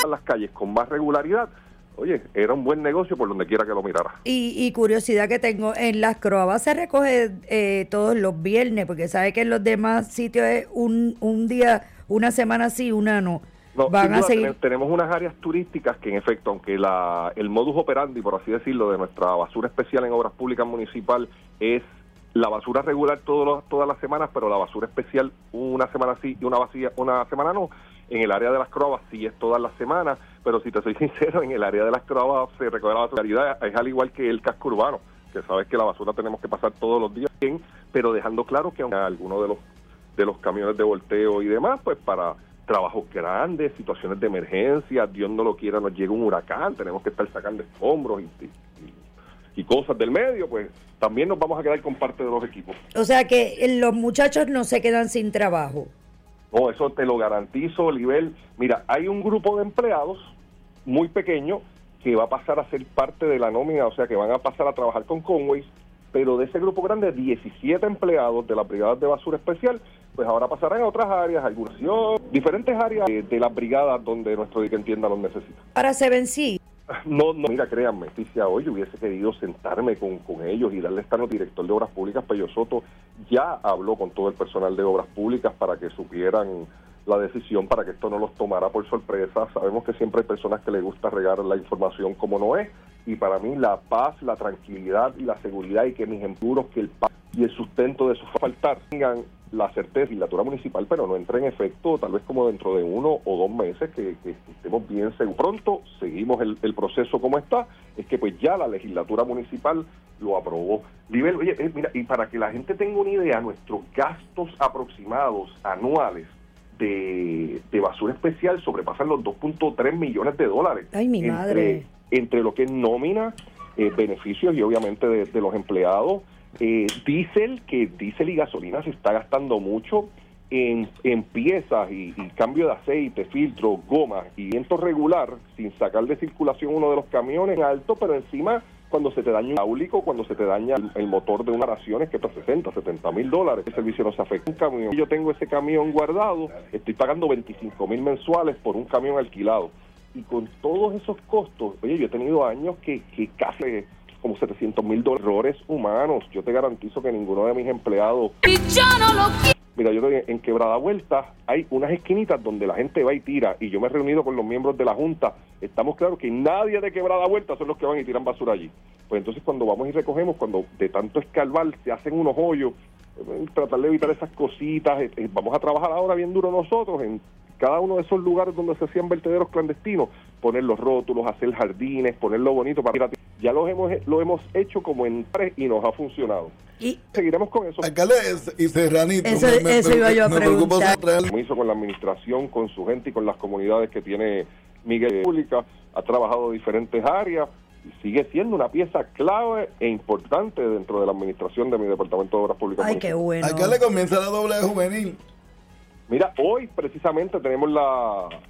las calles con más regularidad, oye, era un buen negocio por donde quiera que lo mirara. Y curiosidad que tengo, en las Croabas se recoge todos los viernes, porque sabe que en los demás sitios es un día, una semana sí, una no. No, Van sin duda, a seguir. tenemos unas áreas turísticas que en efecto, aunque el modus operandi, por así decirlo, de nuestra basura especial en obras públicas municipal es la basura regular todas las semanas, pero la basura especial una semana sí y una semana no. En el área de las Croabas sí es todas las semanas, pero si te soy sincero, en el área de las Croabas se recoge la basura. Es al igual que el casco urbano, que sabes que la basura tenemos que pasar todos los días, pero dejando claro que algunos de los camiones de volteo y demás, pues para trabajos grandes, situaciones de emergencia, Dios no lo quiera, nos llega un huracán, tenemos que estar sacando escombros y cosas del medio, pues también nos vamos a quedar con parte de los equipos. O sea que los muchachos no se quedan sin trabajo. No, eso te lo garantizo, Olivel. Mira, hay un grupo de empleados muy pequeño que va a pasar a ser parte de la nómina, o sea que van a pasar a trabajar con Conways, pero de ese grupo grande, 17 empleados de las brigadas de basura especial, pues ahora pasarán a otras áreas, algunas, diferentes áreas de las brigadas donde nuestro dique en tienda los necesita. Para Sevencí. No, mira, créanme, si hoy hubiese querido sentarme con ellos y darle esta nota. Director de Obras Públicas, Pello Soto, ya habló con todo el personal de Obras Públicas para que supieran la decisión, para que esto no los tomara por sorpresa. Sabemos que siempre hay personas que les gusta regar la información como no es, y para mí la paz, la tranquilidad y la seguridad, y que mis empuros, que el paz y el sustento de su faltar tengan la certeza de la legislatura municipal, pero no entre en efecto tal vez como dentro de 1 o 2 meses, que estemos bien seguros. Pronto seguimos el proceso como está, es que pues ya la legislatura municipal lo aprobó. Libel, oye, mira, y para que la gente tenga una idea, nuestros gastos aproximados anuales de basura especial sobrepasan los 2.3 millones de dólares. ¡Ay, mi madre! Entre lo que es nómina, beneficios y obviamente de los empleados. Diésel y gasolina se está gastando mucho en piezas y cambio de aceite, filtros, gomas y viento regular, sin sacar de circulación uno de los camiones alto, pero encima cuando se te daña un hidráulico, cuando se te daña el motor de unas raciones que está $60,000-$70,000, el servicio no se afecta. Un camión, yo tengo ese camión guardado, estoy pagando $25,000 mensuales por un camión alquilado, y con todos esos costos, oye, yo he tenido años que casi como $700,000 errores humanos. Yo te garantizo que ninguno de mis empleados... Mira, yo en Quebrada Vuelta hay unas esquinitas donde la gente va y tira, y yo me he reunido con los miembros de la Junta. Estamos claros que nadie de Quebrada Vuelta son los que van y tiran basura allí. Pues entonces cuando vamos y recogemos, cuando de tanto escarbar se hacen unos hoyos, tratar de evitar esas cositas. Vamos a trabajar ahora bien duro nosotros en cada uno de esos lugares donde se hacían vertederos clandestinos, poner los rótulos, hacer jardines, ponerlo bonito para... Ya lo hemos hecho como en 3 y nos ha funcionado. Y seguiremos con eso. Alcalde y Serranito. Eso iba yo a preguntar. Compromiso con la administración, con su gente y con las comunidades que tiene Miguel Pública. Ha trabajado diferentes áreas y sigue siendo una pieza clave e importante dentro de la administración de mi Departamento de Obras Públicas. Ay, qué bueno. Alcalde, comienza la doble juvenil. Mira, hoy precisamente tenemos